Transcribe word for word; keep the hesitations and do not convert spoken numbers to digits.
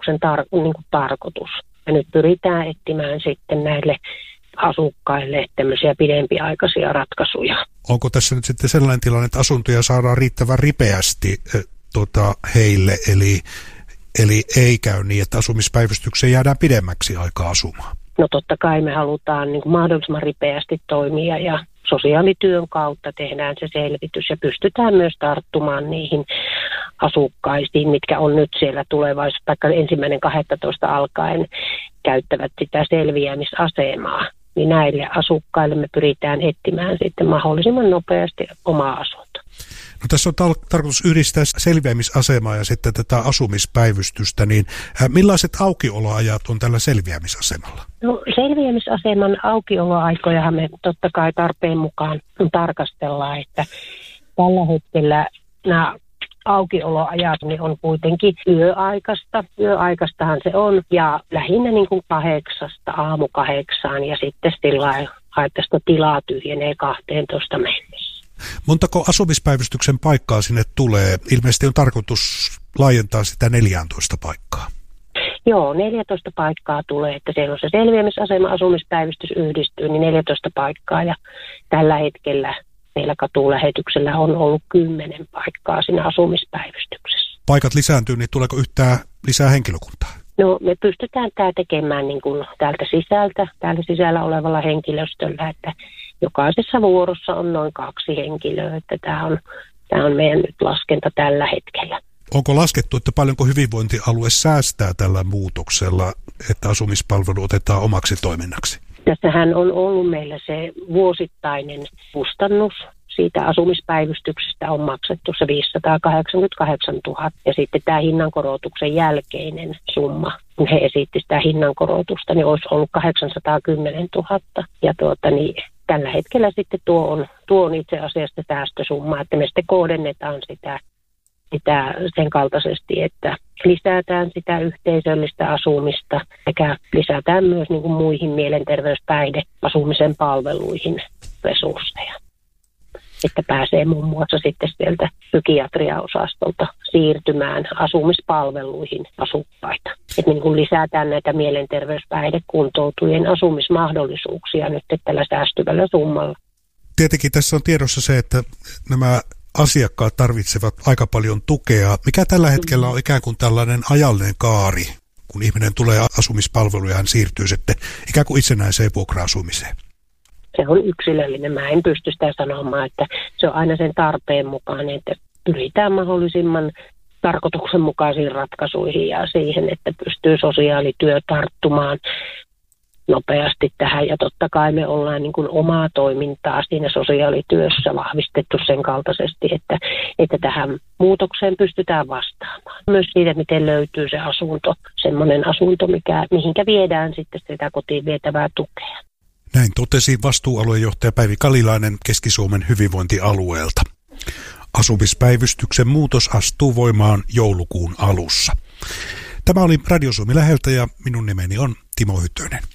päivystyksen tar- niin kuin tarkoitus. Ja nyt pyritään etsimään sitten näille asukkaille tämmöisiä pidempiaikaisia ratkaisuja. Onko tässä nyt sitten sellainen tilanne, että asuntoja saadaan riittävän ripeästi äh, tota, heille, eli, eli ei käy niin, että asumispäivystykseen jäädään pidemmäksi aikaa asumaan? No totta kai me halutaan niin kuin mahdollisimman ripeästi toimia ja sosiaalityön kautta tehdään se selvitys ja pystytään myös tarttumaan niihin asukkaisiin, mitkä on nyt siellä tulevaisuudessa, vaikka ensimmäinen kahdestoista alkaen käyttävät sitä selviämisasemaa. Niin näille asukkaille me pyritään etsimään sitten mahdollisimman nopeasti omaa asuntoa. No tässä on tar- tarkoitus yhdistää selviämisasemaa ja sitten tätä asumispäivystystä, niin äh, millaiset aukioloajat on tällä selviämisasemalla? No selviämisaseman aukioloaikojahan me totta kai tarpeen mukaan tarkastellaan, että tällä hetkellä nämä aukioloajat niin on kuitenkin yöaikasta. Yöaikastahan se on ja lähinnä niin kuin kahdeksasta aamu kahdeksaan ja sitten sillä että sitä tilaa tyhjenee kahteentoista mennessä. Montako asumispäivystyksen paikkaa sinne tulee? Ilmeisesti on tarkoitus laajentaa sitä neljätoista paikkaa. Joo, neljätoista paikkaa tulee, että siellä on se selviämisasema, asumispäivystys yhdistyy, niin neljätoista paikkaa ja tällä hetkellä meillä katulähetyksellä on ollut kymmenen paikkaa siinä asumispäivystyksessä. Paikat lisääntyy, niin tuleeko yhtään lisää henkilökuntaa? No me pystytään tämä tekemään niin kuin täältä sisältä, täällä sisällä olevalla henkilöstöllä, että jokaisessa vuorossa on noin kaksi henkilöä, että tämä on, tämä on meidän nyt laskenta tällä hetkellä. Onko laskettu, että paljonko hyvinvointialue säästää tällä muutoksella, että asumispalvelu otetaan omaksi toiminnaksi? Tässähän on ollut meillä se vuosittainen kustannus. Siitä asumispäivystyksestä on maksettu se viisisataakahdeksankymmentäkahdeksantuhatta ja sitten tämä hinnankorotuksen jälkeinen summa, kun he esitti sitä hinnankorotusta, niin olisi ollut kahdeksansataakymmentätuhatta. Ja tuota, niin, tällä hetkellä sitten tuo on, tuo on itse asiassa säästösumma, että me sitten kohdennetaan sitä, sitä sen kaltaisesti, että lisätään sitä yhteisöllistä asumista sekä lisätään myös niin kuin muihin mielenterveyspäihde asumisen palveluihin resursseja. Että pääsee muun muassa sitten sieltä psykiatriaosastolta siirtymään asumispalveluihin asukkaita. Että niin kuin lisätään näitä mielenterveyspäihdekuntoutujien asumismahdollisuuksia nyt tällä säästyvällä summalla. Tietenkin tässä on tiedossa se, että nämä asiakkaat tarvitsevat aika paljon tukea. Mikä tällä hetkellä on ikään kuin tällainen ajallinen kaari, kun ihminen tulee asumispalveluja ja hän siirtyy sitten ikään kuin itsenäiseen vuokra-asumiseen? Se on yksilöllinen. Mä en pysty sitä sanomaan, että se on aina sen tarpeen mukaan, että pyritään mahdollisimman tarkoituksenmukaisiin ratkaisuihin ja siihen, että pystyy sosiaalityö tarttumaan nopeasti tähän. Ja totta kai me ollaan niin kuin omaa toimintaa siinä sosiaalityössä vahvistettu sen kaltaisesti, että, että tähän muutokseen pystytään vastaamaan. Myös siitä, miten löytyy se asunto, semmoinen asunto, mikä, mihinkä viedään sitten sitä kotiin vietävää tukea. Näin totesi vastuualuejohtaja Päivi Kalilainen Keski-Suomen hyvinvointialueelta. Asumispäivystyksen muutos astuu voimaan joulukuun alussa. Tämä oli Radio Suomi läheltä ja minun nimeni on Timo Hytönen.